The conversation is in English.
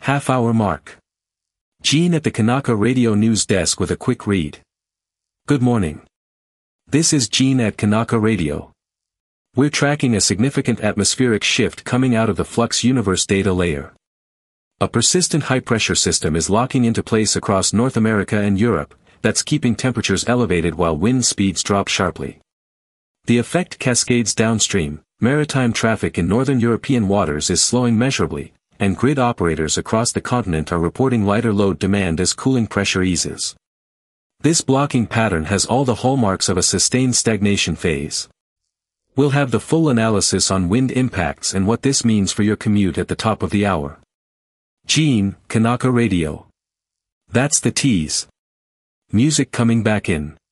Half-hour mark. Gene at the Kanaka Radio News Desk with a quick read. Good morning. This is Gene at Kanaka Radio. We're tracking a significant atmospheric shift coming out of the Flux Universe data layer. A persistent high-pressure system is locking into place across North America and Europe, that's keeping temperatures elevated while wind speeds drop sharply. The effect cascades downstream. Maritime traffic in northern European waters is slowing measurably, and grid operators across the continent are reporting lighter load demand as cooling pressure eases. This blocking pattern has all the hallmarks of a sustained stagnation phase. We'll have the full analysis on wind impacts and what this means for your commute at the top of the hour. Gene, Kanaka Radio. That's the tease. Music coming back in.